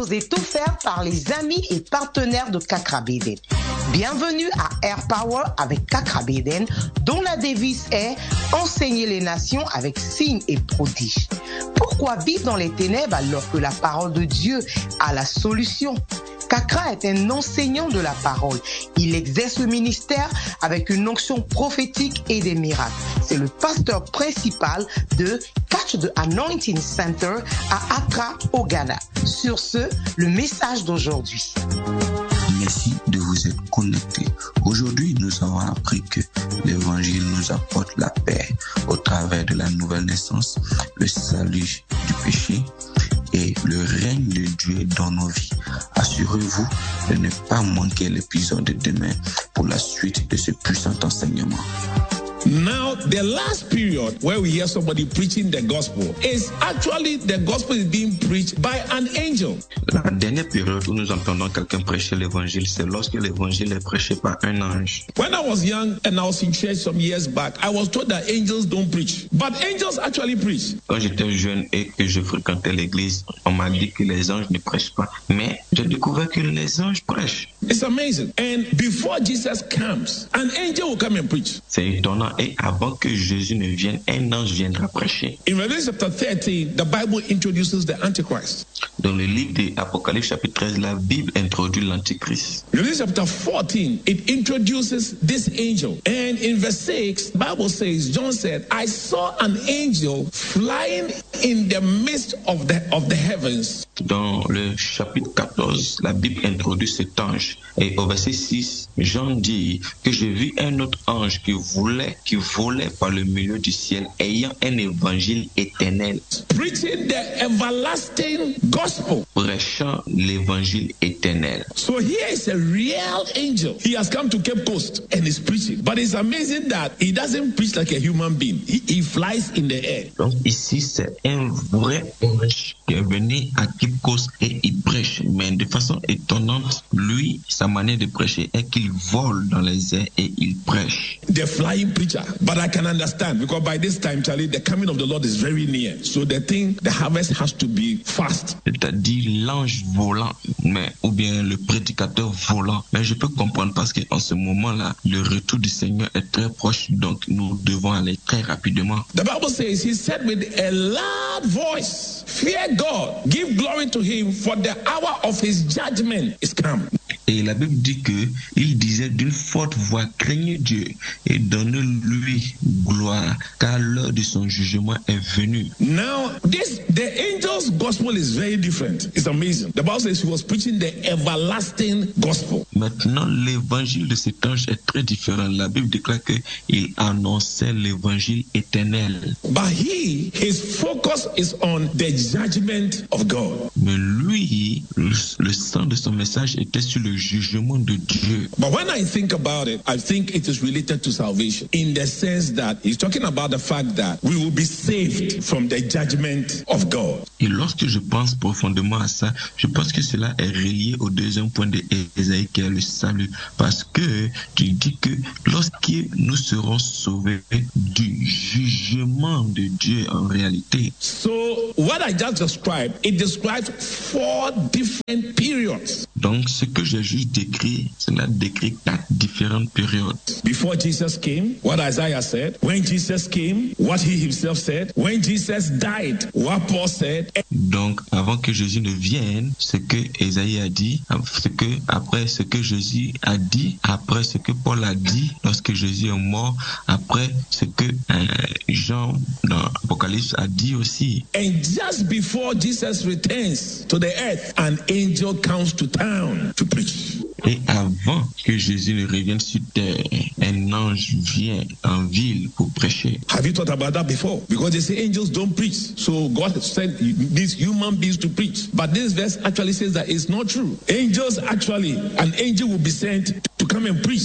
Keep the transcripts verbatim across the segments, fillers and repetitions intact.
vous est offert par les amis et partenaires de Kakrabeden. Bienvenue à Air Power avec Kakrabeden, dont la devise est « Enseigner les nations avec signes et prodiges ». Pourquoi vivre dans les ténèbres alors que la parole de Dieu a la solution? Kakra est un enseignant de la parole. Il exerce le ministère avec une onction prophétique et des miracles. C'est le pasteur principal de Catch the Anointing Center à Accra, au Ghana. Sur ce, le message d'aujourd'hui. Merci de vous être connectés. Aujourd'hui, nous avons appris que l'Évangile nous apporte la paix au travers de la nouvelle naissance, le salut du péché et le règne de Dieu dans nos vies. Assurez-vous de ne pas manquer l'épisode de demain pour la suite de ce puissant enseignement. Now, the last period where we hear somebody preaching the gospel is actually the gospel is being preached by an angel. La dernière période où nous entendons quelqu'un prêcher l'évangile, c'est lorsque l'évangile est prêché par un ange. When I was young and I was in church some years back, I was told that angels don't preach, but angels actually preach. Quand j'étais jeune et que je fréquentais l'église, on m'a dit que les anges ne prêchent pas, mais j'ai découvert que les anges prêchent. It's amazing. And before Jesus comes, an angel will come and preach. C'est étonnant. Et avant que Jésus ne vienne, un ange viendra prêcher. In Revelation chapter thirteen, the Bible introduces the Antichrist. Dans le livre d'Apocalypse chapitre treize, la Bible introduit l'Antichrist. Revelation chapter fourteen, it introduces this angel. And in verse six, the Bible says, John said, I saw an angel flying in the midst of the of the heavens. Dans le chapitre quatorze, la Bible introduit cet ange. Et au verset six, Jean dit que j'ai vu un autre ange qui voulait, qui volait par le milieu du ciel, ayant un évangile éternel. Preaching the everlasting gospel. Prêchant l'évangile éternel. So here is a real angel. He has come to Cape Coast and is preaching. But it's amazing that he doesn't preach like a human being. He, he flies in the air. Donc ici, c'est un vrai ange qui est venu à Cape Coast et il prêche. Mais de façon étonnante, lui, sa manière de prêcher est qu'il vole dans les airs et il prêche. The flying preacher. But I can understand because by this time, Charlie, the coming of the Lord is very near. So the thing, the harvest has to be fast. C'est-à-dire l'ange volant, mais ou bien le prédicateur volant. Mais je peux comprendre parce qu'en ce moment-là, le retour du Seigneur est très proche, donc nous devons aller très rapidement. The Bible says, he said with a loud voice, fear God, give glory to him, for the hour of his judgment is come. Et la Bible dit que il disait d'une forte voix, craignez Dieu et donnez-lui gloire, car l'heure de son jugement est venue. Now, this the angel's gospel is very different. It's amazing. The Bible says he was preaching the everlasting gospel. Maintenant, l'évangile de cet ange est très différent. La Bible déclare que il annonçait l'évangile éternel. But he, his focus is on the judgment of God. Mais lui, le, le sens de son message était sur le jugement de Dieu. But when I think about it, I think it is related to salvation in the sense that he's talking about the fact that we will be saved from the judgment of God. Et lorsque je pense profondément à ça, je pense que cela est relié au deuxième point de Ésaïe qui est le salut. Parce que tu dis que lorsque nous serons sauvés du jugement de Dieu en réalité. So what I just described, it describes four different periods. Donc ce que j'ai juste décrit, cela décrit quatre différentes périodes. Before Jesus came, what Isaiah said. When Jesus came, what he himself said. When Jesus died, what Paul said. Donc avant que Jésus ne vienne, ce que Ésaïe a dit, ce que après ce que Jésus a dit, après ce que Paul a dit lorsque Jésus est mort, après ce que euh, Jean dans Apocalypse a dit aussi. And just before Jesus returns to the earth, an angel comes to town to preach. Et avant que Jésus ne revienne sur terre, un ange vient en ville pour prêcher. Have you thought about that before? Because they say angels don't preach. So God sent these human beings to preach. But this verse actually says that it's not true. Angels actually, an angel will be sent to come and preach.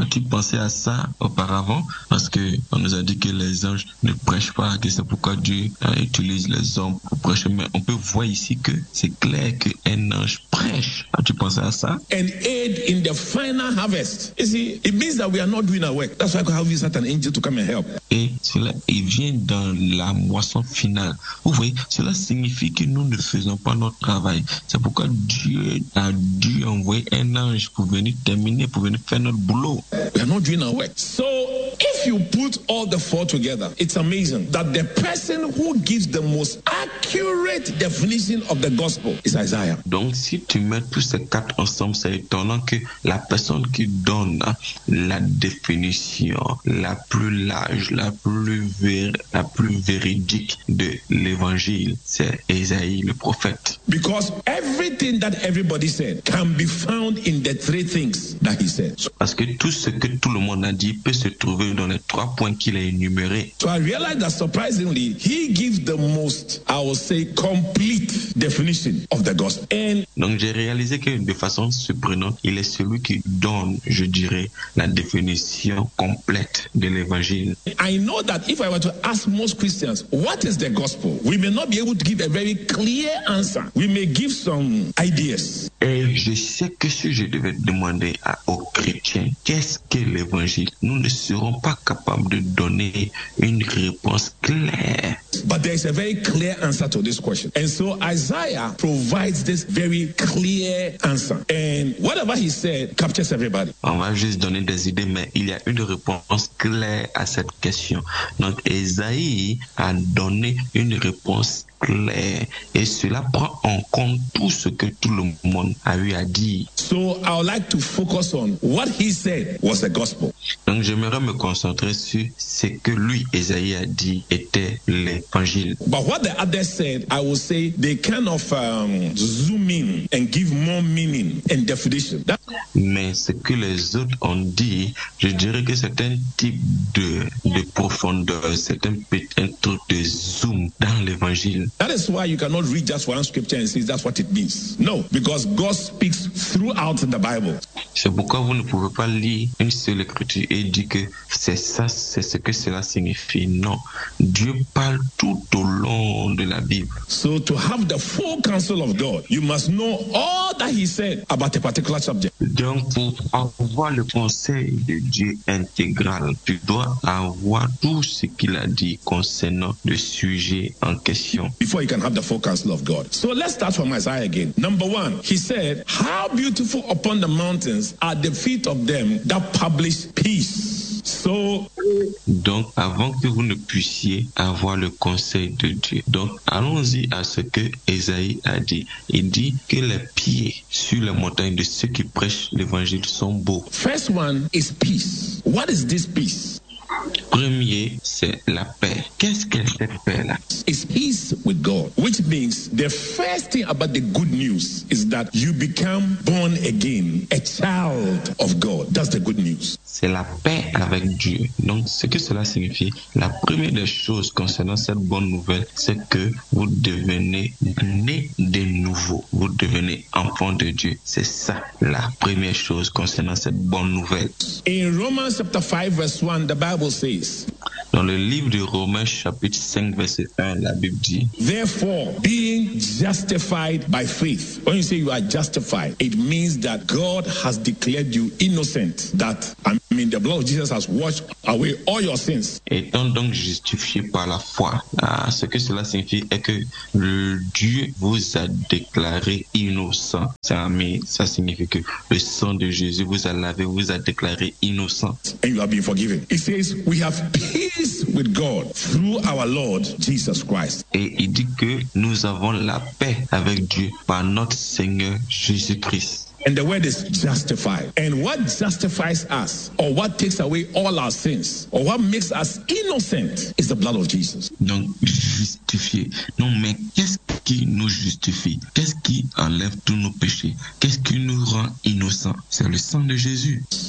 As-tu pensé à ça auparavant? Parce que on nous a dit que les anges ne prêchent pas, que c'est pourquoi Dieu euh, utilise les hommes pour prêcher. Mais on peut voir ici que c'est clair qu'un ange prêche. As-tu pensé à ça? And aid in the final harvest. You see, it means that we are not doing our work. That's why God has sent an angel to come and help. Et cela, il vient dans la moisson finale. Vous voyez, cela signifie que nous ne faisons pas notre travail. C'est pourquoi Dieu a dû envoyer un ange pour venir terminer, pour venir faire notre boulot. We are not doing our work. So, if you put all the four together, it's amazing that the person who gives the most accurate definition of the gospel is Isaiah. Donc, si tu mets tous ces quatre ensemble, c'est étonnant que la personne qui donne la définition la plus large, la plus, ver, la plus véridique de l'évangile, c'est Ésaïe le prophète. Because everything that everybody said can be found in the three things that he said. Parce que tout ce que tout le monde a dit peut se trouver dans les trois points qu'il a énumérés. So I realized that surprisingly, he gives the most, I will say, complete definition of the gospel. And donc j'ai réalisé que de façon surprenante, il est celui qui donne, je dirais, la définition complète de l'évangile. I know that if I were to ask most Christians, what is the gospel? We may not be able to give a very clear answer. We may give some ideas. Et je sais que si je devais demander à, aux chrétiens qu'est-ce que l'évangile, nous ne serons pas capables de donner une réponse claire. But there is a very clear answer to this question. And so Isaiah provides this very clear answer. And whatever he said captures everybody. On va juste donner des idées, mais il y a une réponse claire à cette question. Donc Ésaïe a donné une réponse clair et cela prend en compte tout ce que tout le monde a eu à dire. So I would like to focus on what he said was the gospel. Donc j'aimerais me concentrer sur ce que lui, Ésaïe, a dit était l'évangile. But what the others said, I will say they kind of um, zoom in and give more meaning and definition. That Mais ce que les autres ont dit, je dirais que c'est un type de, de profondeur, c'est un, un truc de zoom dans l'évangile. That is why you cannot read just one scripture and say that's what it means. No, because God speaks throughout the Bible. C'est pourquoi vous ne pouvez pas lire une seule écriture et dire que c'est ça, c'est ce que cela signifie. Non, Dieu parle tout au long de la Bible. So to have the full counsel of God, you must know all that he said about a particular subject. Donc pour avoir le conseil de Dieu intégral, tu dois avoir tout ce qu'il a dit concernant le sujet en question. Before you can have the full counsel of God. So let's start from Isaiah again. Number one, he said, how beautiful upon the mountains are the feet of them that publish peace. So, donc, avant que vous ne puissiez avoir le conseil de Dieu, donc allons-y à ce que Ésaïe a dit. Il dit que les pieds sur les montagnes de ceux qui prêchent l'évangile sont beaux. First one is peace. What is this peace? Premier, c'est la paix. Qu'est-ce que cette paix-là? It's peace with God, which means the first thing about the good news is that you become born again, a child of God. That's the good news. C'est la paix avec Dieu. Donc, ce que cela signifie, la première des choses concernant cette bonne nouvelle, c'est que vous devenez né de nouveau. Vous devenez enfant de Dieu. C'est ça, la première chose concernant cette bonne nouvelle. In Romans chapter five verse one, the Bible says, dans le livre de Romains chapitre cinq verset un, la Bible dit, therefore, being justified by faith. When you say you are justified, it means that God has declared you innocent. That, I mean, the blood of Jesus has washed away all your sins. Étant donc justifié par la foi, ah, ce que cela signifie est que le Dieu vous a déclaré innocent. Ça, mais ça signifie que le sang de Jésus vous a lavé, vous a déclaré innocent. And you have been forgiven. It says we have peace with God through our Lord Jesus Christ. Et il dit que nous avons la paix avec Dieu par notre Seigneur Jésus-Christ. And the word is justified. And what justifies us, or what takes away all our sins, or what makes us innocent, is the blood of Jesus. Donc, justifié. Non, mais qu'est-ce qui nous justifie? Qu'est-ce qui enlève tous nos péchés? Qu'est-ce qui nous rend innocents? C'est le sang de Jésus.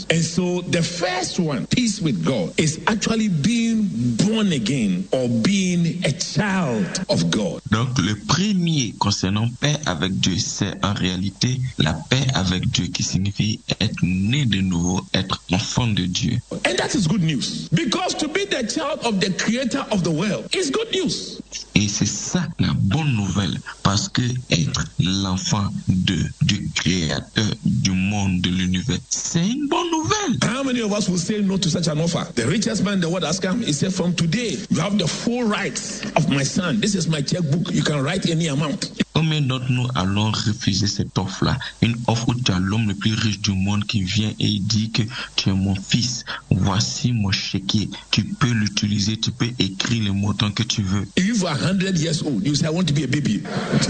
And so the first one, peace with God, is actually being born again or being a child of God. Donc le premier concernant paix avec Dieu, c'est en réalité la paix avec Dieu qui signifie être né de nouveau, être enfant de Dieu. And that is good news. Because to be the child of the creator of the world is good news. Et c'est ça la bonne nouvelle, parce que être l'enfant de du créateur du monde, de l'univers, c'est une bonne nouvelle. How many of us will say no to such an offer? The richest man in the world has come. He said, from today, you have the full rights of my son. This is my checkbook. You can write any amount. Combien d'entre nous allons refuser cette offre-là? Une offre où tu as l'homme le plus riche du monde qui vient et il dit que tu es mon fils. Voici mon chéquier. Tu peux l'utiliser, tu peux écrire le montant que tu veux. If you are one hundred years old, you say, I want to be a baby.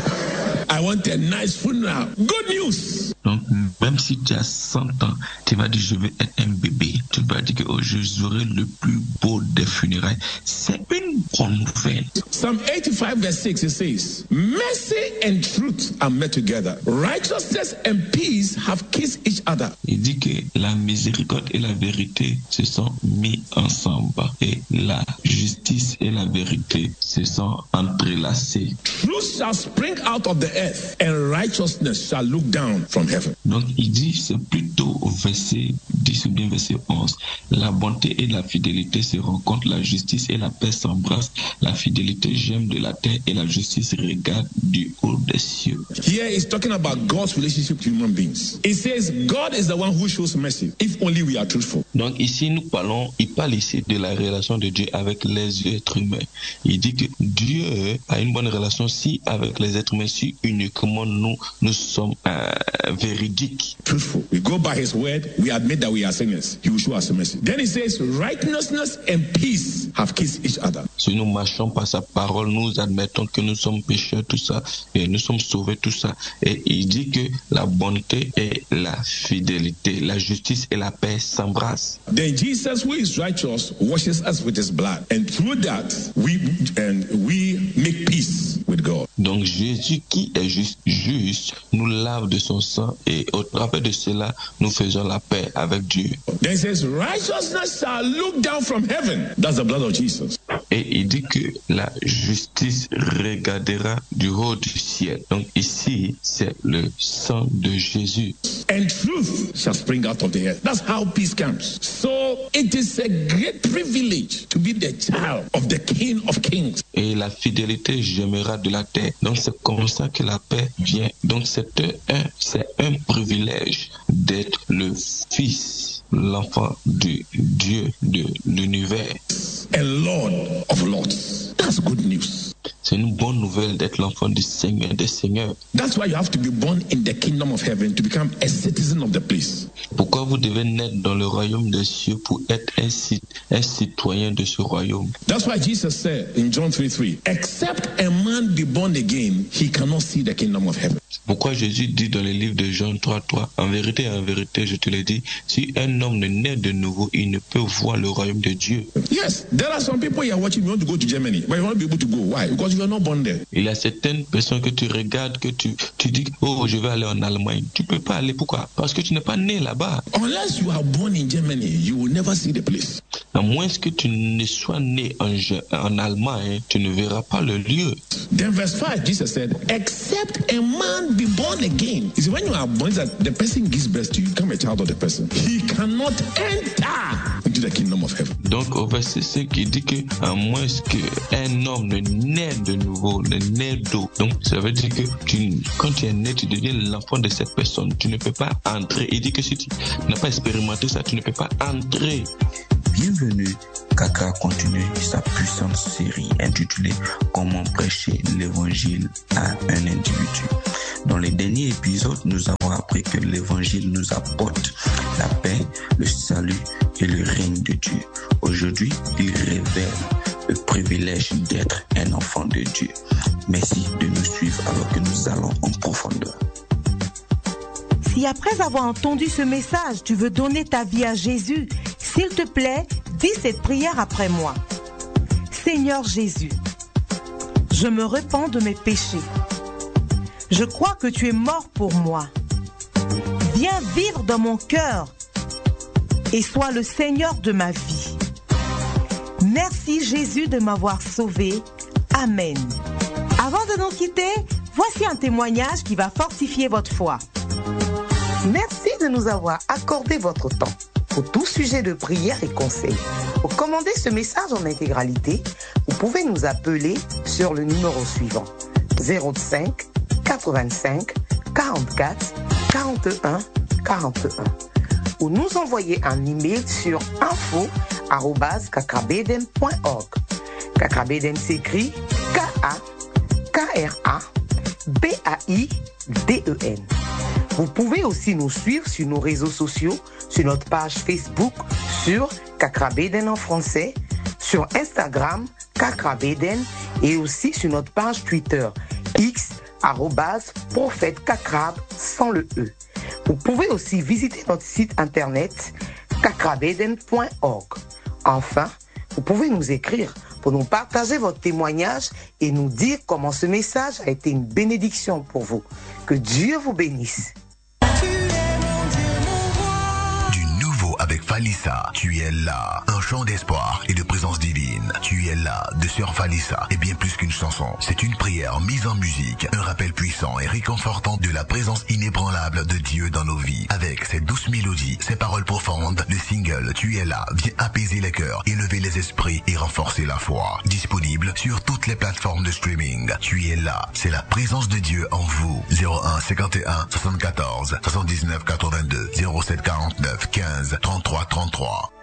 I want a nice funeral. Good news. Donc, même si tu as cent ans, tu vas dire, je veux être un bébé. Tu vas dire que oh, je aurai le plus beau des funérailles. C'est une bonne nouvelle. Psalm eighty-five verse six, it says, mercy and truth are met together. Righteousness and peace have kissed each other. Il dit que la miséricorde et la vérité se sont mis ensemble. Et la justice et la vérité se sont entrelacées. Truth shall spring out of the earth, and righteousness shall look down from heaven. Donc il dit, c'est plutôt au verset dix ou bien verset onze, la bonté et la fidélité se rencontrent, la justice et la paix s'embrassent, la fidélité gemme de la terre et la justice regarde du haut des cieux. Here is talking about God's relationship to human beings. It says God is the one who shows mercy, if only we are truthful. Donc ici nous parlons, il parle ici de la relation de Dieu avec les êtres humains. Il dit que Dieu a une bonne relation si avec les êtres humains, si uniquement nous, nous sommes euh, véridiques. Truthful. We go by his word, we admit that we are sinners. He will show us mercy. Then he says, righteousness and peace have kissed each other. Si nous marchons par sa parole, nous admettons que nous sommes pécheurs, tout ça, et nous sommes sauvés, tout ça. Et il dit que la bonté et la fidélité, la justice et la paix s'embrassent. Then Jesus, who is righteous, washes us with his blood. And through that, we, and we make peace with God. Donc Jésus qui est juste, juste, nous lave de son sang et au travers de cela, nous faisons la paix avec Dieu. Then it says, righteousness shall look down from heaven. That's the blood of Jesus. Et il dit que la justice regardera du haut du ciel. Donc ici, c'est le sang de Jésus. And truth shall spring out of the earth. That's how peace comes. So it is a great privilege to be the child of the King of Kings. Et la fidélité gémera de la terre. Donc c'est comme ça que la paix vient. Donc c'est un, c'est un privilège d'être le fils, l'enfant du Dieu de l'univers. And Lord of Lords. That's good news. C'est une bonne nouvelle d'être l'enfant du Seigneur des Seigneurs. That's why you have to be born in the kingdom of heaven to become a citizen of the place. Pourquoi vous devez naître dans le royaume des cieux pour être un, un citoyen de ce royaume? That's why Jesus said in John three three, except a man be born again, he cannot see the kingdom of heaven. Pourquoi Jésus dit dans le livre de Jean trois trois, en vérité, en vérité, je te le dis, si un homme ne naît de nouveau, il ne peut voir le royaume de Dieu. Yes, there are some people you are watching, you want to go to Germany, but you won't be able to go. Why? Because you are not born there. Il y a certaines personnes que tu regardes, que tu, tu dis, oh, je vais aller en Allemagne. Tu peux pas aller. Pourquoi? Parce que tu n'es pas né là-bas. Unless you are born in Germany, you will never see the place. À moins que tu ne sois né en, en Allemagne, tu ne verras pas le lieu. Then verse five, Jesus said, except a man be born again. You see, when you are born, that the person gives birth to you, become a child of the person. He cannot enter into the kingdom of heaven. Donc au verset cinq, il dit que à moins qu'un homme ne naît de nouveau, ne naît d'eau. Donc ça veut dire que tu, quand tu es né, tu deviens l'enfant de cette personne. Tu ne peux pas entrer. Il dit que si tu n'as pas expérimenté ça, tu ne peux pas entrer. Bienvenue, Kaka continue sa puissante série intitulée Comment prêcher l'évangile à un individu. Dans les derniers épisodes, nous avons appris que l'évangile nous apporte la paix, le salut et le règne de Dieu. Aujourd'hui, il révèle le privilège d'être un enfant de Dieu. Merci de nous suivre alors que nous allons en profondeur. Si après avoir entendu ce message, tu veux donner ta vie à Jésus, s'il te plaît, dis cette prière après moi. Seigneur Jésus, je me repens de mes péchés. Je crois que tu es mort pour moi. Viens vivre dans mon cœur. et sois le Seigneur de ma vie. Merci Jésus de m'avoir sauvé. Amen. Avant de nous quitter, voici un témoignage qui va fortifier votre foi. Merci de nous avoir accordé votre temps. Pour tout sujet de prière et conseil, pour commander ce message en intégralité, vous pouvez nous appeler sur le numéro suivant zéro cinq quatre-vingt-cinq quarante-quatre quarante et un quarante et un ou nous envoyer un email sur info arobase kakrabeden point org. Kakrabeden s'écrit K A K R A B A I D E N. Vous pouvez aussi nous suivre sur nos réseaux sociaux, sur notre page Facebook, sur Kakrabeden en français, sur Instagram, Kakrabeden, et aussi sur notre page Twitter, X, arrobase, prophète Kakrab, sans le E. Vous pouvez aussi visiter notre site internet, kakrabeden point org. Enfin, vous pouvez nous écrire pour nous partager votre témoignage et nous dire comment ce message a été une bénédiction pour vous. Que Dieu vous bénisse. Avec Falissa, tu es là. Un chant d'espoir et de présence divine. Tu es là de Sœur Falissa est bien plus qu'une chanson. C'est une prière mise en musique, un rappel puissant et réconfortant de la présence inébranlable de Dieu dans nos vies. Avec ses douces mélodies, ses paroles profondes, le single Tu es là vient apaiser les cœurs, élever les esprits et renforcer la foi. Disponible sur toutes les plateformes de streaming. Tu es là, c'est la présence de Dieu en vous. zéro un cinquante et un soixante-quatorze soixante-dix-neuf quatre-vingt-deux zéro sept quarante-neuf quinze trente-trois trente-trois.